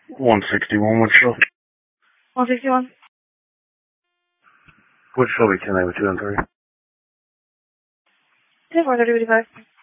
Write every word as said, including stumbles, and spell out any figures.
one sixty-one, Wichita. one sixty-one. Wichita, ten eight two and three. ten four thirty fifty-five.